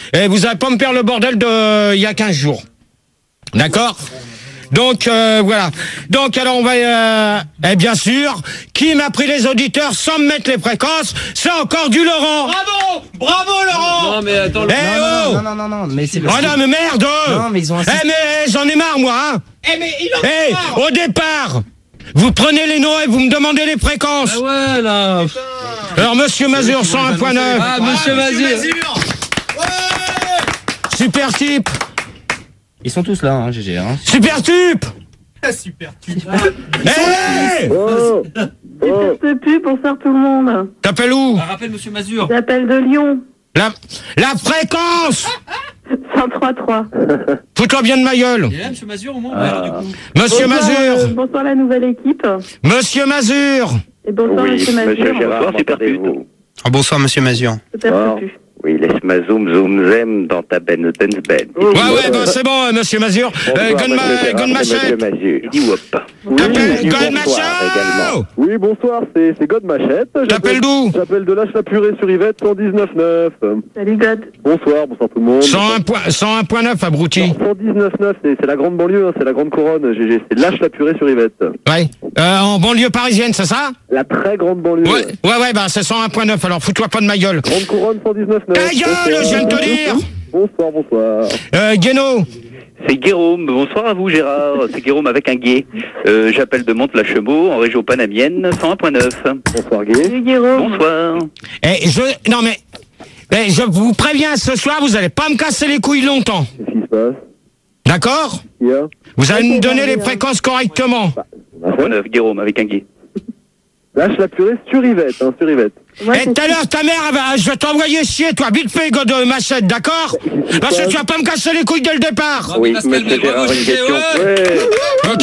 Et vous allez pas me faire le bordel de il y a 15 jours. D'accord? Donc voilà. Donc alors on va et bien sûr, qui m'a pris les auditeurs sans me mettre les fréquences, c'est encore du Laurent. Bravo, bravo Laurent. Non mais attends. Non, mais c'est. Oh non mais merde. Non mais ils ont. Mais j'en ai marre moi. Hein. Mais il en a marre. Au départ, vous prenez les noms et vous me demandez les fréquences. Ah ouais là. Alors Monsieur Mazur 101.9. Ah Monsieur Mazur. Super type. Ils sont tous là, hein, GG. Hein. Super type. Super type. Hey. C'est plus, bonsoir tout le monde. T'appelles où? Rappelle Monsieur Mazur. J'appelle de Lyon. La fréquence. 103.3. Fous-toi bien de ma gueule. Il est là Monsieur Mazur au moins du coup. Monsieur Mazur. Bonsoir la nouvelle équipe. Monsieur Mazur. Et bonsoir Monsieur Mazur. Gérard, super pute. Bonsoir Monsieur Mazur. Peut-être plus. Oui, laisse-ma zoom zem dans ta ben. Ouais, bah, c'est bon, Monsieur Mazur. Gonne Machette. Il dit whoop. Gonne Machette. Oui, bonsoir, c'est God Machette. T'appelles d'où? J'appelle de Lâche-la-Purée sur Yvette, 119.9. Salut God. Bonsoir tout le monde. 101.9 abruti. 119.9, c'est la grande banlieue, hein, c'est la grande couronne, GG. C'est Lâche-la-Purée sur Yvette. Ouais. En banlieue parisienne, c'est ça? La très grande banlieue. Ouais, bah c'est 101.9, alors fous-toi pas de ma gueule. Grande couronne, 119.9. Ta gueule, je viens de te dire. Bonsoir. Guéno. C'est Guérôme, bonsoir à vous Gérard, c'est Guérôme avec un gué. J'appelle de Mantes-la-Chemot, en région panamienne, 101.9. Bonsoir Gué. Salut Guéraud. Bonsoir. Non mais, je vous préviens, ce soir, vous allez pas me casser les couilles longtemps. Qu'est-ce qui se passe? D'accord? Yeah. Vous allez me donner les fréquences correctement. 101.9, Guérôme avec un gué. Lâche-la-Purée sur Yvette, hein, sur Yvette. Ouais, Et tout à l'heure, ta mère, je vais t'envoyer chier, toi, vite fait, God Machette, d'accord? Parce que tu vas pas me casser les couilles dès le départ. Oui, monsieur Gérard, une question. Ok?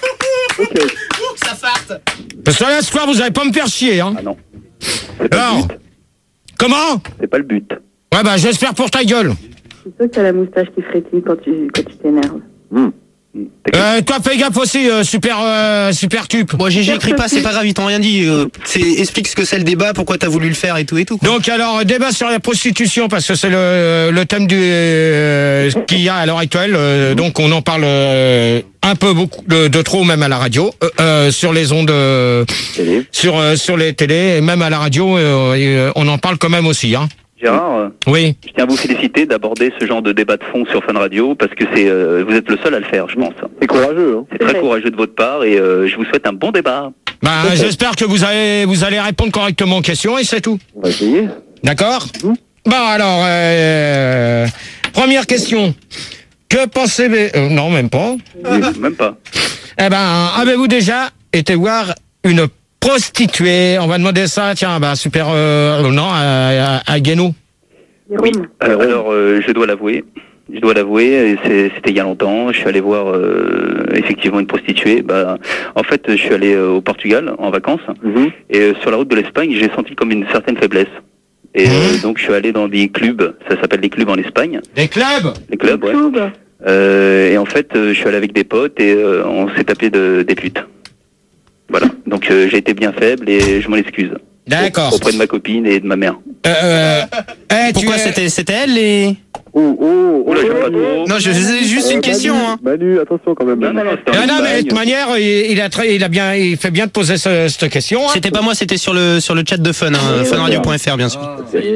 Ça farte. Parce que là, ce soir, vous allez pas me faire chier, hein? Ah non. C'est pas Alors, le but. comment? C'est pas le but. Ouais, bah, j'espère pour ta gueule. c'est sûr que t'as la moustache qui frétille quand tu t'énerves. Toi, fais gaffe aussi, super tube. Bon, GG, écris pas, c'est pas grave, ils t'ont rien dit. Explique ce que c'est le débat, pourquoi t'as voulu le faire et tout et tout. Quoi. Donc, alors, débat sur la prostitution, parce que c'est le thème qu'il y a à l'heure actuelle. Donc, on en parle un peu beaucoup de trop, même à la radio, sur les ondes, sur les télés, et même à la radio, on en parle quand même aussi, hein. Gérard, Oui. je tiens à vous féliciter d'aborder ce genre de débat de fond sur Fun Radio parce que vous êtes le seul à le faire, je pense. C'est courageux, hein. C'est très courageux de votre part et je vous souhaite un bon débat. Bah, j'espère que vous allez répondre correctement aux questions et c'est tout. On va essayer. D'accord? Bon, alors, première question. Que pensez... non, même pas. Même pas. Eh ben, avez-vous déjà été voir une prostituée? On va demander ça, tiens, bah, super... non, à Guénou. Oui, alors je dois l'avouer, c'était il y a longtemps, je suis allé voir effectivement une prostituée. En fait, je suis allé au Portugal en vacances, et sur la route de l'Espagne, j'ai senti comme une certaine faiblesse. Et donc je suis allé dans des clubs, ça s'appelle des clubs en Espagne. Des clubs? Les clubs, ouais. Et en fait, je suis allé avec des potes et on s'est tapé des putes. Voilà, donc j'ai été bien faible et je m'en excuse. D'accord. Auprès de ma copine et de ma mère. Pourquoi c'était elle les... Oh là, j'aime pas trop. Non, c'est juste une question. Manu, hein. Manu, attention quand même. Non, mais de toute manière, il fait bien de poser cette question. Hein. C'était pas moi, c'était sur le chat de Fun, hein, funradio.fr bien sûr.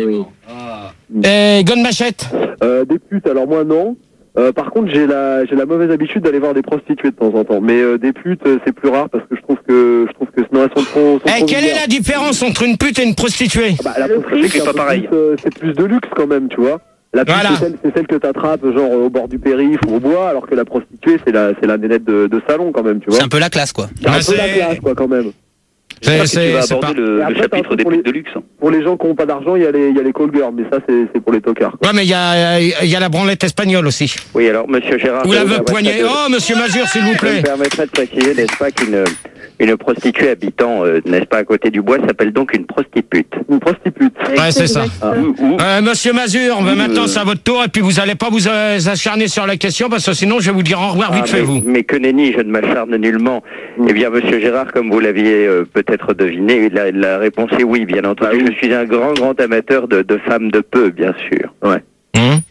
Gonne Machette. Des putes, alors moi non. Par contre, j'ai la mauvaise habitude d'aller voir des prostituées de temps en temps. Mais des putes, c'est plus rare parce que je trouve que sinon elles sont trop. Quelle est la différence entre une pute et une prostituée? La prostituée, c'est pas pareil. C'est plus de luxe quand même, tu vois. La pute, c'est celle que t'attrapes genre au bord du périph' ou au bois, alors que la prostituée, c'est la nénette de salon quand même, tu vois. C'est un peu la classe, quoi. C'est un peu la classe, quoi, quand même. Tu vas aborder le chapitre des putes de luxe. Pour les gens qui n'ont pas d'argent, il y a les call girls, mais ça, c'est pour les tocards. Ouais, mais il y a la branlette espagnole aussi. Oui, alors, monsieur Gérard... Ou la veuve poignée. Oh, monsieur Mazur, s'il vous plaît. Je me permettrai de préciser, n'est-ce pas, qu'une prostituée habitant, n'est-ce pas, à côté du bois, s'appelle donc une prostitute. Une prostitute. Ouais, c'est ça. Monsieur Mazur, maintenant, c'est à votre tour, et puis vous allez pas vous acharner sur la question, parce que sinon, je vais vous dire au revoir vite fait, vous. Mais que nenni, je ne m'acharne nullement. Eh bien, monsieur Gérard, comme vous l'aviez peut-être deviné, la réponse est oui, bien entendu. Je suis un grand amateur de femmes de peu, bien sûr. Ouais.